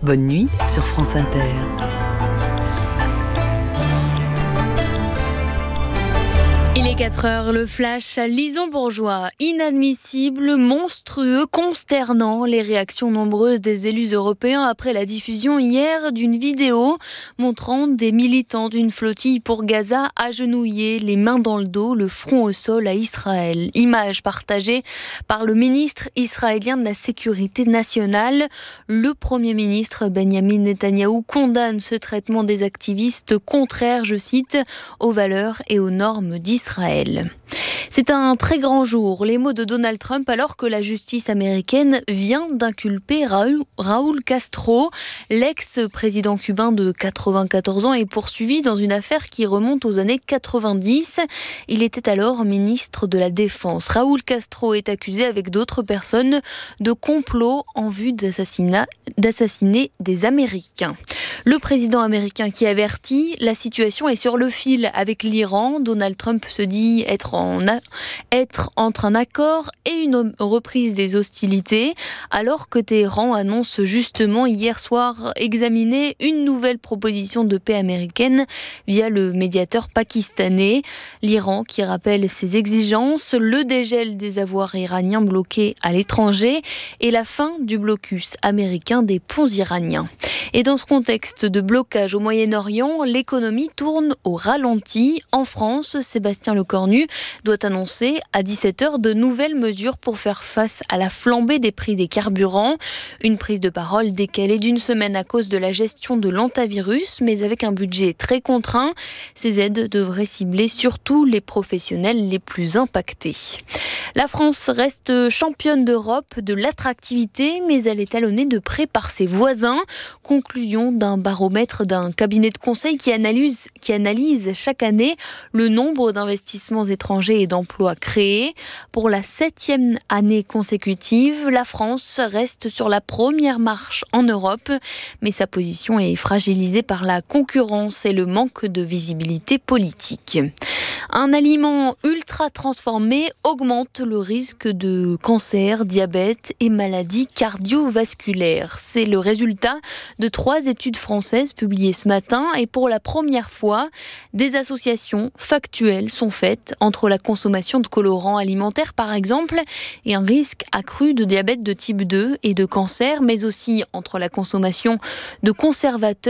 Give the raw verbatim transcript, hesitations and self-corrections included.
Bonne nuit sur France Inter. Il est quatre heures, le flash à Lison Bourgeois. Inadmissible, monstrueux, consternant. Les réactions nombreuses des élus européens après la diffusion hier d'une vidéo montrant des militants d'une flottille pour Gaza agenouillés, les mains dans le dos, le front au sol à Israël. Image partagée par le ministre israélien de la Sécurité nationale. Le Premier ministre Benjamin Netanyahou condamne ce traitement des activistes contraires, je cite, aux valeurs et aux normes d'Israël. Israël. C'est un très grand jour, les mots de Donald Trump alors que la justice américaine vient d'inculper Raúl, Raúl Castro, l'ex-président cubain de quatre-vingt-quatorze ans, est poursuivi dans une affaire qui remonte aux années quatre-vingt-dix. Il était alors ministre de la Défense. Raúl Castro est accusé avec d'autres personnes de complot en vue d'assassiner des Américains. Le président américain qui avertit, la situation est sur le fil avec l'Iran. Donald Trump se dit être, en a, être entre un accord et une reprise des hostilités, alors que Téhéran annonce justement hier soir examiner une nouvelle proposition de paix américaine via le médiateur pakistanais. L'Iran qui rappelle ses exigences, le dégel des avoirs iraniens bloqués à l'étranger et la fin du blocus américain des ponts iraniens. Et dans ce contexte de blocage au Moyen-Orient, l'économie tourne au ralenti. En France, Sébastien Lecornu doit annoncer à dix-sept heures de nouvelles mesures pour faire face à la flambée des prix des carburants. Une prise de parole décalée d'une semaine à cause de la gestion de l'hantavirus, mais avec un budget très contraint. Ces aides devraient cibler surtout les professionnels les plus impactés. La France reste championne d'Europe de l'attractivité, mais elle est talonnée de près par ses voisins. Conclusion d'un baromètre d'un cabinet de conseil qui analyse, qui analyse chaque année le nombre d'investissements étrangers et d'emplois créés. Pour la septième année consécutive, la France reste sur la première marche en Europe, mais sa position est fragilisée par la concurrence et le manque de visibilité politique. Un aliment ultra transformé augmente le risque de cancer, diabète et maladies cardiovasculaires. C'est le résultat de trois études françaises publiées ce matin et pour la première fois, des associations factuelles sont faites entre la consommation de colorants alimentaires par exemple et un risque accru de diabète de type deux et de cancer, mais aussi entre la consommation de conservateurs